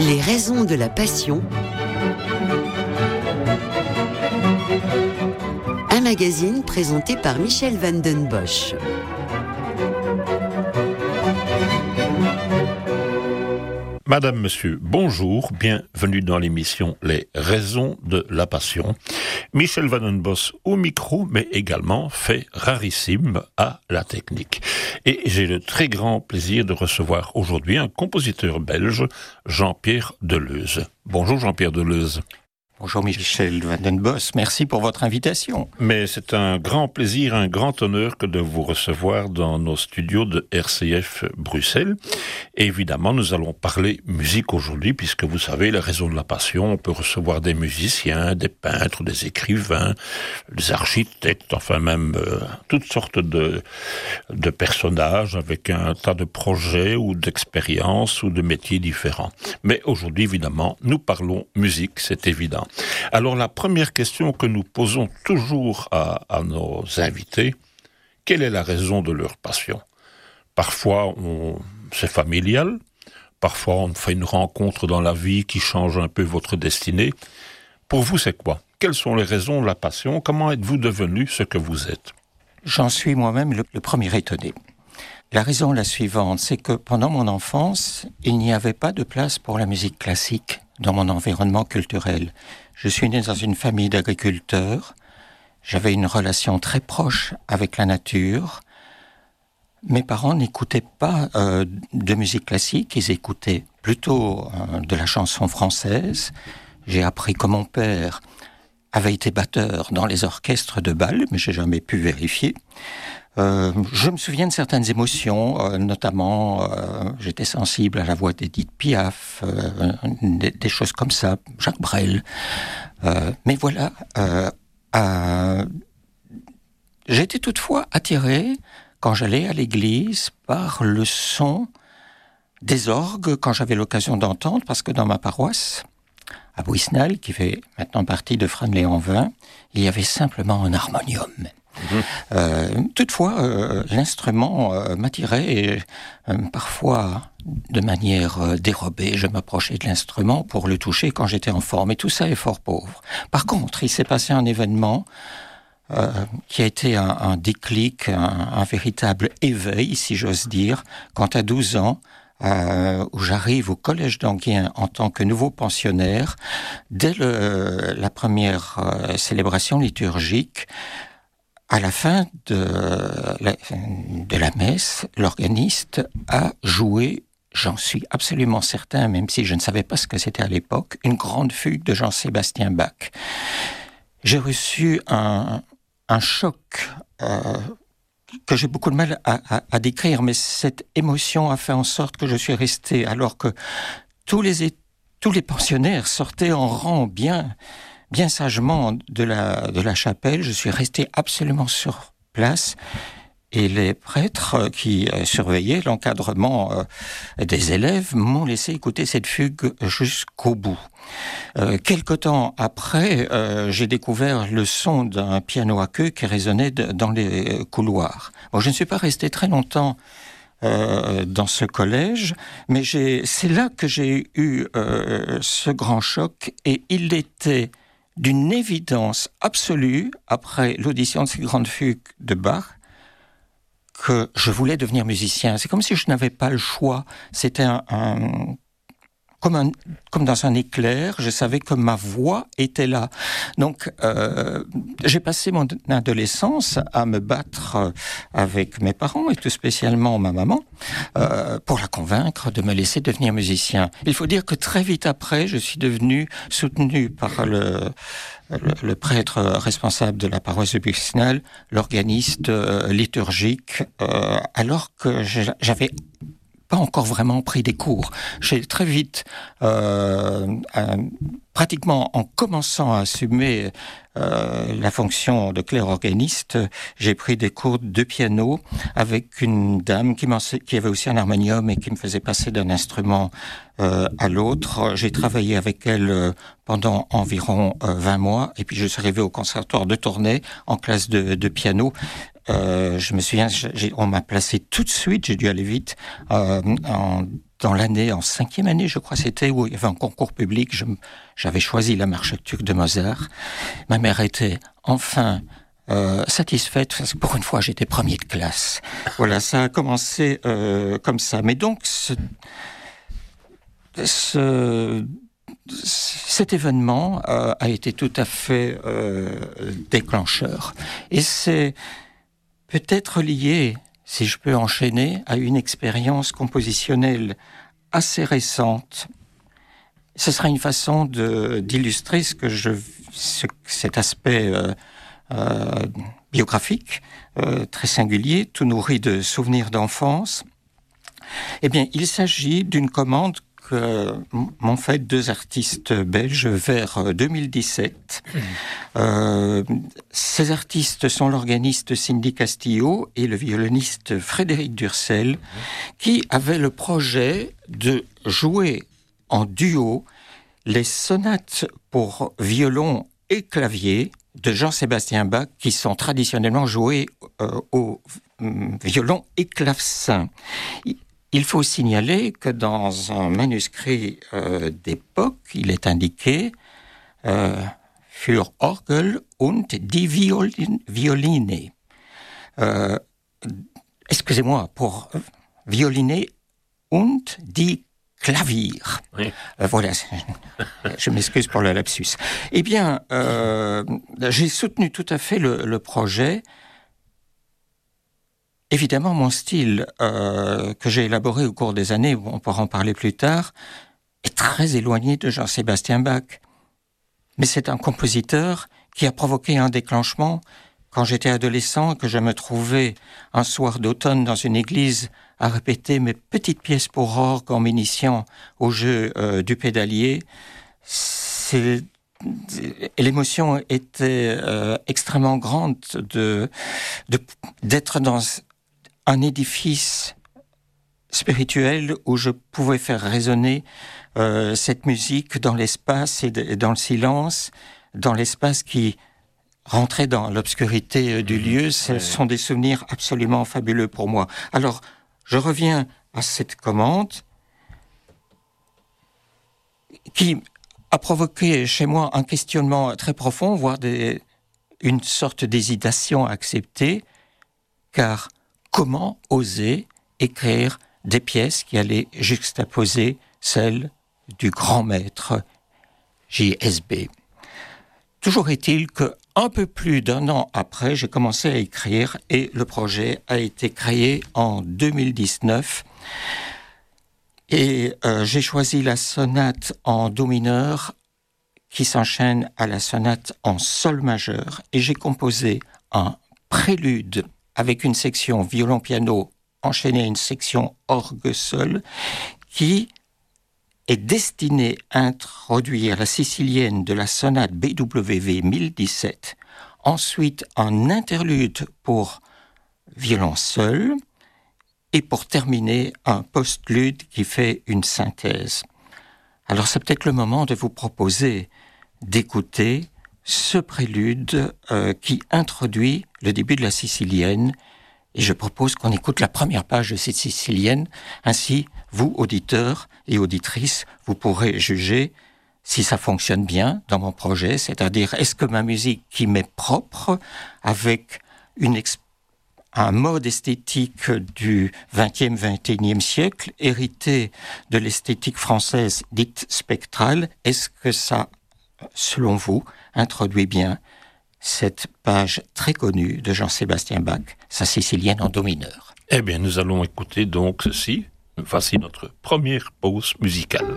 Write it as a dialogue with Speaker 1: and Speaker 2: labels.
Speaker 1: Les raisons de la passion. Un magazine présenté par Michel van den Bosch.
Speaker 2: Madame, Monsieur, bonjour, bienvenue dans l'émission Les raisons de la passion. Michel van den Bosch au micro, mais également fait rarissime à la technique. Et j'ai le très grand plaisir de recevoir aujourd'hui un compositeur belge, Jean-Pierre Deleuze. Bonjour Jean-Pierre Deleuze.
Speaker 3: Bonjour Michel van den Bosch, merci pour votre invitation.
Speaker 2: Mais c'est un grand plaisir, un grand honneur que de vous recevoir dans nos studios de RCF Bruxelles. Et évidemment, nous allons parler musique aujourd'hui, puisque vous savez, la raison de la passion, on peut recevoir des musiciens, des peintres, des écrivains, des architectes, enfin même toutes sortes de personnages avec un tas de projets ou d'expériences ou de métiers différents. Mais aujourd'hui, évidemment, nous parlons musique, c'est évident. Alors la première question que nous posons toujours à nos invités, quelle est la raison de leur passion ? Parfois c'est familial, parfois on fait une rencontre dans la vie qui change un peu votre destinée. Pour vous c'est quoi ? Quelles sont les raisons de la passion ? Comment êtes-vous devenu ce que vous êtes ?
Speaker 3: J'en suis moi-même le premier étonné. La raison est la suivante, c'est que pendant mon enfance, il n'y avait pas de place pour la musique classique dans mon environnement culturel. Je suis né dans une famille d'agriculteurs, j'avais une relation très proche avec la nature. Mes parents n'écoutaient pas de musique classique, ils écoutaient plutôt de la chanson française. J'ai appris que mon père avait été batteur dans les orchestres de bal, mais j'ai jamais pu vérifier. Je me souviens de certaines émotions, notamment j'étais sensible à la voix d'Édith Piaf, des choses comme ça, Jacques Brel. Mais voilà, j'étais toutefois attiré, quand j'allais à l'église, par le son des orgues, quand j'avais l'occasion d'entendre, parce que dans ma paroisse, à Bouisnal, qui fait maintenant partie de Fresnes-lès-en-Vin, il y avait simplement un harmonium. Toutefois, l'instrument m'attirait et parfois, de manière dérobée, je m'approchais de l'instrument pour le toucher quand j'étais en forme. Et tout ça est fort pauvre. Par contre, il s'est passé un événement qui a été un déclic, un véritable éveil, si j'ose dire, quand à 12 ans, où j'arrive au collège d'Anguien en tant que nouveau pensionnaire, dès la première célébration liturgique, à la fin de la messe, l'organiste a joué, j'en suis absolument certain, même si je ne savais pas ce que c'était à l'époque, une grande fugue de Jean-Sébastien Bach. J'ai reçu un choc que j'ai beaucoup de mal à décrire, mais cette émotion a fait en sorte que je suis resté, alors que tous les pensionnaires sortaient en rang bien sagement de la chapelle. Je suis resté absolument sur place et les prêtres qui surveillaient l'encadrement des élèves m'ont laissé écouter cette fugue jusqu'au bout. Quelque temps après, j'ai découvert le son d'un piano à queue qui résonnait dans les couloirs. Bon, je ne suis pas resté très longtemps dans ce collège, mais c'est là que j'ai eu ce grand choc, et il était d'une évidence absolue, après l'audition de ces grandes fugues de Bach, que je voulais devenir musicien. C'est comme si je n'avais pas le choix. C'était comme dans un éclair, je savais que ma voix était là. Donc, j'ai passé mon adolescence à me battre avec mes parents, et tout spécialement ma maman, pour la convaincre de me laisser devenir musicien. Il faut dire que très vite après, je suis devenu soutenu par le prêtre responsable de la paroisse de Bouisnal, l'organiste liturgique, alors que j'avais pas encore vraiment pris des cours. J'ai très vite, pratiquement en commençant à assumer la fonction de clerc organiste, j'ai pris des cours de piano avec une dame qui avait aussi un harmonium et qui me faisait passer d'un instrument à l'autre. J'ai travaillé avec elle pendant environ 20 mois, et puis je suis arrivé au conservatoire de Tournai en classe de piano. Je me souviens, on m'a placé tout de suite, j'ai dû aller vite, en dans l'année, en 5e année, je crois c'était, où il y avait un concours public. J'avais choisi la marche turque de Mozart. Ma mère était enfin satisfaite, parce que pour une fois, j'étais premier de classe. Voilà, ça a commencé comme ça. Mais donc, cet événement a été tout à fait déclencheur. Et c'est peut-être lié, si je peux enchaîner, à une expérience compositionnelle assez récente. Ce sera une façon d'illustrer cet aspect biographique, très singulier, tout nourri de souvenirs d'enfance. Eh bien, il s'agit d'une commande que m'ont fait 2 artistes belges vers 2017. Ces artistes sont l'organiste Cindy Castillo et le violoniste Frédéric Durcel, qui avaient le projet de jouer en duo les sonates pour violon et clavier de Jean-Sébastien Bach, qui sont traditionnellement jouées au violon et clavecin. Il faut signaler que dans un manuscrit d'époque, il est indiqué für Orgel und die Violine. Excusez-moi, pour violiner und die Klavier. Oui. Voilà, je m'excuse pour le lapsus. Eh bien, j'ai soutenu tout à fait le projet. Évidemment, mon style, que j'ai élaboré au cours des années, on pourra en parler plus tard, est très éloigné de Jean-Sébastien Bach. Mais c'est un compositeur qui a provoqué un déclenchement quand j'étais adolescent, que je me trouvais un soir d'automne dans une église à répéter mes petites pièces pour orgue en m'initiant au jeu du pédalier. L'émotion était extrêmement grande d'être dans un édifice spirituel où je pouvais faire résonner cette musique dans l'espace et dans le silence, dans l'espace qui rentrait dans l'obscurité du lieu. Ce sont des souvenirs absolument fabuleux pour moi. Alors, je reviens à cette commande qui a provoqué chez moi un questionnement très profond, voire une sorte d'hésitation à accepter, car comment oser écrire des pièces qui allaient juxtaposer celles du grand maître JSB. Toujours est-il qu'un peu plus d'1 an après, j'ai commencé à écrire et le projet a été créé en 2019. Et j'ai choisi la sonate en do mineur qui s'enchaîne à la sonate en sol majeur. Et j'ai composé un prélude avec une section violon-piano enchaînée à une section orgue-sol qui est destiné à introduire la sicilienne de la sonate BWV 1017, ensuite un interlude pour violon seul, et pour terminer, un postlude qui fait une synthèse. Alors c'est peut-être le moment de vous proposer d'écouter ce prélude qui introduit le début de la sicilienne. Et je propose qu'on écoute la première page de cette sicilienne. Ainsi, vous, auditeurs et auditrices, vous pourrez juger si ça fonctionne bien dans mon projet, c'est-à-dire est-ce que ma musique qui m'est propre, avec un mode esthétique du XXe, XXIe siècle, hérité de l'esthétique française dite spectrale, est-ce que ça, selon vous, introduit bien cette page très connue de Jean-Sébastien Bach, sa sicilienne en do mineur?
Speaker 2: Eh bien, nous allons écouter donc ceci. Voici notre première pause musicale.